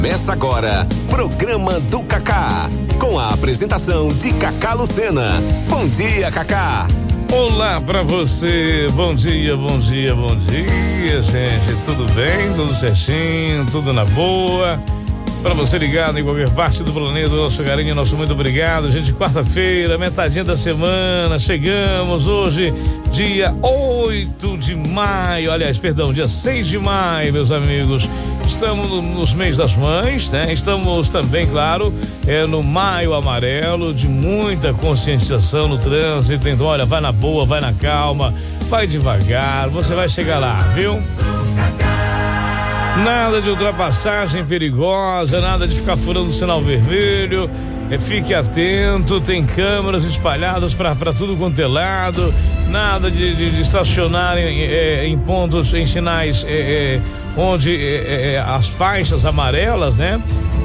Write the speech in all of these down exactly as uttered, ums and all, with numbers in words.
Começa agora, Programa do Cacá, com a apresentação de Cacá Lucena. Bom dia, Cacá. Olá pra você, bom dia, bom dia, bom dia, gente. Tudo bem? Tudo certinho, tudo na boa. Pra você ligado em qualquer parte do planeta, nosso carinho, nosso muito obrigado. Gente, quarta-feira, metadinha da semana, chegamos hoje, dia oito de maio, aliás, perdão, dia seis de maio, meus amigos. Estamos nos mês das mães, né? Estamos também, claro, é, no maio amarelo, de muita conscientização no trânsito. Então, olha, vai na boa, vai na calma, vai devagar, você vai chegar lá, viu? Nada de ultrapassagem perigosa, nada de ficar furando o sinal vermelho. É, fique atento, tem câmeras espalhadas para tudo quanto é lado. Nada de, de, de estacionar em, é, em pontos, em sinais é, é, onde é, é, as faixas amarelas, né?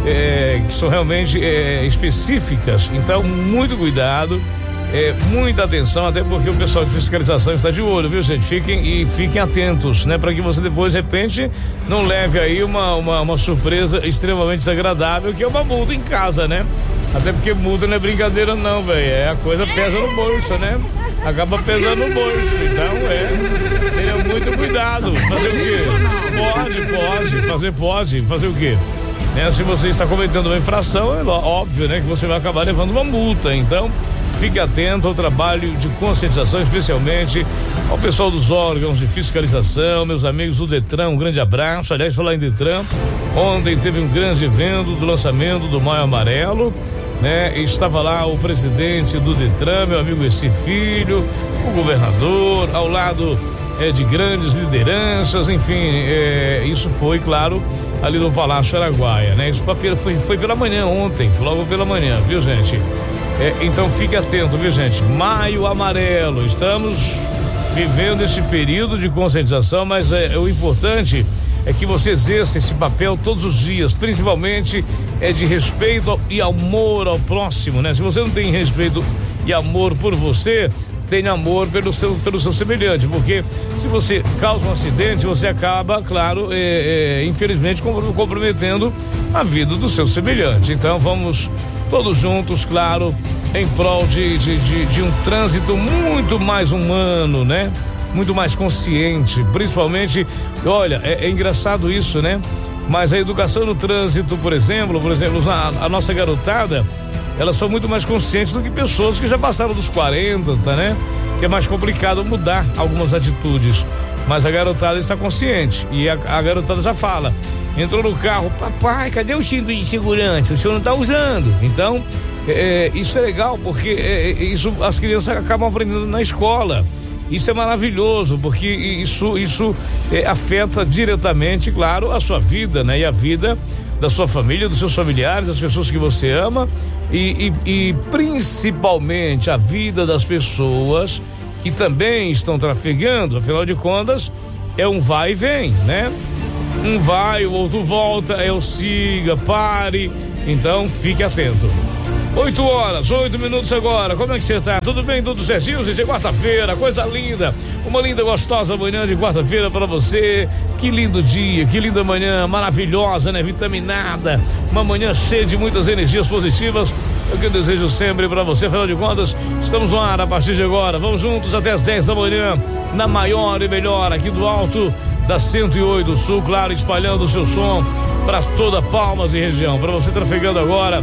É, que são realmente é, específicas. Então, muito cuidado. É, muita atenção, até porque o pessoal de fiscalização está de olho, viu, gente? Fiquem e fiquem atentos, né? Para que você depois, de repente, não leve aí uma, uma, uma surpresa extremamente desagradável, que é uma multa em casa, né? Até porque multa não é brincadeira, não, velho. É, a coisa pesa no bolso, né? Acaba pesando no bolso. Então, é. Tenha muito cuidado. Fazer o quê? Pode, pode. Fazer pode. Fazer o quê? Né? Se você está cometendo uma infração, é óbvio, né? Que você vai acabar levando uma multa. Então, fique atento ao trabalho de conscientização, especialmente ao pessoal dos órgãos de fiscalização, meus amigos do Detran, um grande abraço. Aliás, falar em Detran, ontem teve um grande evento do lançamento do Maio Amarelo, né? Estava lá o presidente do Detran, meu amigo Essi Filho, o governador, ao lado é, de grandes lideranças, enfim, é, isso foi, claro, ali no Palácio Araguaia, né? Isso foi, foi pela manhã ontem, logo pela manhã, viu, gente? É, então fique atento, viu, gente? Maio Amarelo, estamos vivendo esse período de conscientização, mas é, é, o importante é que você exerça esse papel todos os dias, principalmente é de respeito e amor ao próximo, né? Se você não tem respeito e amor por você, tenha amor pelo seu, pelo seu semelhante, porque se você causa um acidente, você acaba, claro, é, é, infelizmente comprometendo a vida do seu semelhante. Então vamos todos juntos, claro, em prol de, de, de, de um trânsito muito mais humano, né? Muito mais consciente, principalmente, olha, é, é engraçado isso, né? Mas a educação no trânsito, por exemplo, por exemplo, a, a nossa garotada, elas são muito mais conscientes do que pessoas que já passaram dos quarenta, tá, né? Que é mais complicado mudar algumas atitudes. Mas a garotada está consciente e a, a garotada já fala. Entrou no carro, papai, cadê o cinto de segurança? O senhor não está usando. Então, é, isso é legal, porque é, isso as crianças acabam aprendendo na escola. Isso é maravilhoso, porque isso, isso é, afeta diretamente, claro, a sua vida, né? E a vida da sua família, dos seus familiares, das pessoas que você ama e, e, e principalmente a vida das pessoas que também estão trafegando. Afinal de contas, é um vai e vem, né? Um vai, o outro volta, é o siga, pare. Então, fique atento. Oito horas, oito minutos agora. Como é que você tá? Tudo bem? Tudo certinho? Gente, é quarta-feira, coisa linda. Uma linda, gostosa manhã de quarta-feira para você. Que lindo dia, que linda manhã, maravilhosa, né? Vitaminada. Uma manhã cheia de muitas energias positivas. É o que eu desejo sempre para você. Afinal de contas, estamos no ar a partir de agora. Vamos juntos até as dez da manhã, na maior e melhor, aqui do alto da cento e oito Sul, claro, espalhando o seu som para toda Palmas e região. Para você trafegando agora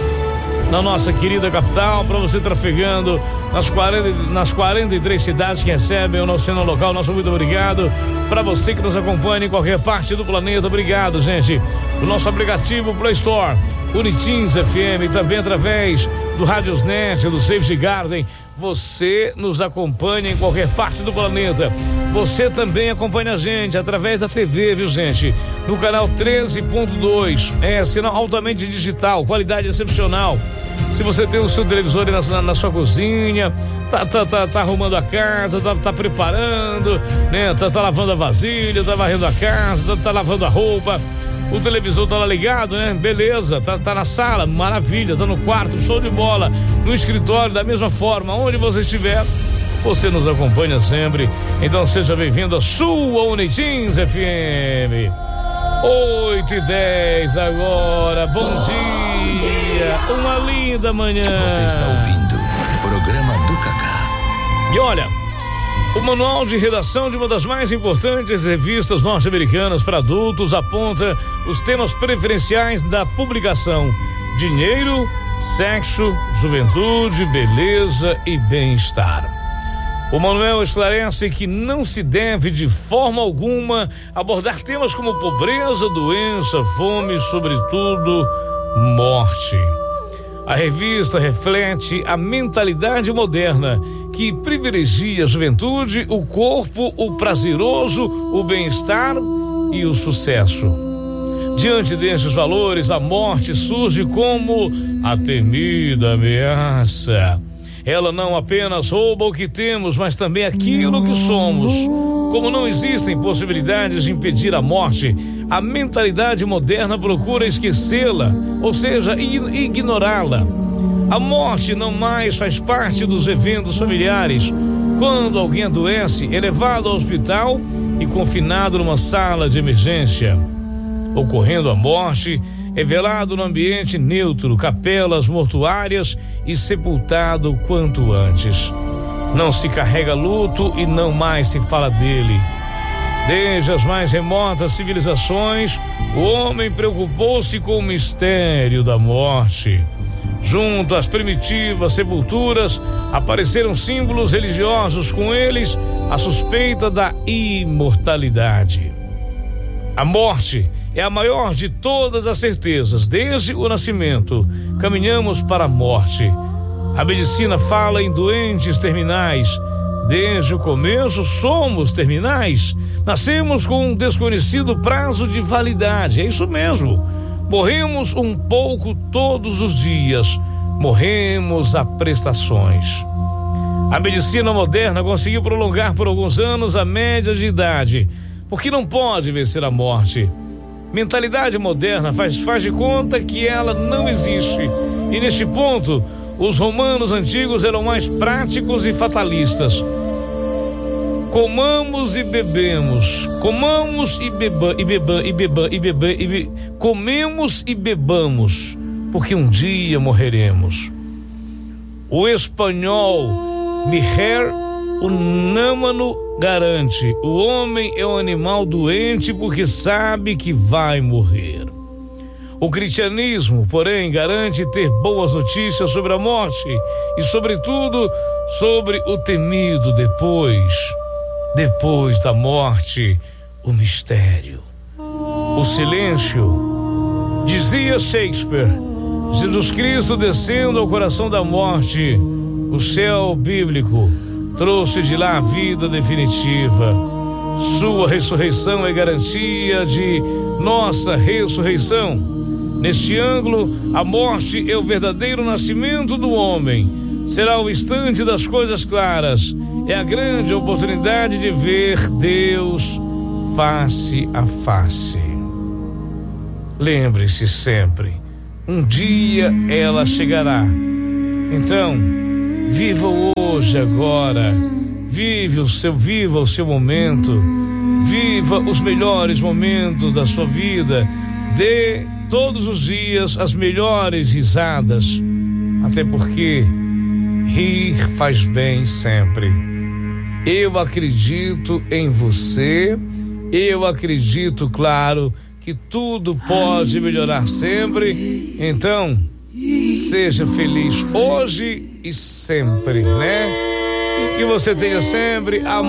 na nossa querida capital, para você trafegando nas quarenta, nas quarenta e três cidades que recebem o nosso sinal local, nosso muito obrigado. Para você que nos acompanha em qualquer parte do planeta, obrigado, gente. O nosso aplicativo Play Store, Unitins F M, também através do Radiosnet, do Safety Garden. Você nos acompanha em qualquer parte do planeta. Você também acompanha a gente através da T V, viu, gente? No canal treze ponto dois. É sinal altamente digital, qualidade excepcional. Se você tem o seu televisor aí na, na sua cozinha, tá, tá, tá, tá arrumando a casa, tá, tá preparando, né? Tá, tá lavando a vasilha, tá varrendo a casa, tá, tá lavando a roupa. O televisor tá lá ligado, né? Beleza, tá, tá na sala, maravilha, tá no quarto, show de bola. No escritório, da mesma forma, onde você estiver, você nos acompanha sempre. Então seja bem-vindo à sua Unitins F M. oito e dez agora, bom, bom dia. dia, uma linda manhã. Você está ouvindo o programa do Cacá. E olha, o manual de redação de uma das mais importantes revistas norte-americanas para adultos aponta os temas preferenciais da publicação: dinheiro, sexo, juventude, beleza e bem-estar. O manual esclarece que não se deve de forma alguma abordar temas como pobreza, doença, fome e, sobretudo, morte. A revista reflete a mentalidade moderna que privilegia a juventude, o corpo, o prazeroso, o bem-estar e o sucesso. Diante destes valores, a morte surge como a temida ameaça. Ela não apenas rouba o que temos, mas também aquilo que somos. Como não existem possibilidades de impedir a morte, a mentalidade moderna procura esquecê-la, ou seja, ignorá-la. A morte não mais faz parte dos eventos familiares. Quando alguém adoece, é levado ao hospital e confinado numa sala de emergência. Ocorrendo a morte, é velado no ambiente neutro, capelas mortuárias e sepultado quanto antes. Não se carrega luto e não mais se fala dele. Desde as mais remotas civilizações, o homem preocupou-se com o mistério da morte. Junto às primitivas sepulturas, apareceram símbolos religiosos, com eles a suspeita da imortalidade. A morte é a maior de todas as certezas. Desde o nascimento, caminhamos para a morte. A medicina fala em doentes terminais. Desde o começo, somos terminais. Nascemos com um desconhecido prazo de validade. É isso mesmo. Morremos um pouco todos os dias. Morremos a prestações. A medicina moderna conseguiu prolongar por alguns anos a média de idade, porque não pode vencer a morte. Mentalidade moderna faz, faz de conta que ela não existe. E neste ponto, os romanos antigos eram mais práticos e fatalistas. Comamos e bebemos. Comamos e beba, e beba, e beba, e beba, e be, comemos e bebamos, porque um dia morreremos. O espanhol Miguel Unamuno garante: o homem é um animal doente porque sabe que vai morrer. O cristianismo, porém, garante ter boas notícias sobre a morte e, sobretudo, sobre o temido depois. Depois da morte, o mistério, o silêncio. Dizia Shakespeare: Jesus Cristo descendo ao coração da morte, o céu bíblico trouxe de lá a vida definitiva. Sua ressurreição é garantia de nossa ressurreição. Neste ângulo, a morte é o verdadeiro nascimento do homem. Será o instante das coisas claras. É a grande oportunidade de ver Deus face a face. Lembre-se sempre, um dia ela chegará. Então, viva hoje, agora. Vive o seu, viva o seu momento. Viva os melhores momentos da sua vida. Dê todos os dias as melhores risadas. Até porque rir faz bem sempre. Eu acredito em você. Eu acredito, claro, que tudo pode melhorar sempre. Então, seja feliz hoje e sempre, né? E que você tenha sempre amor.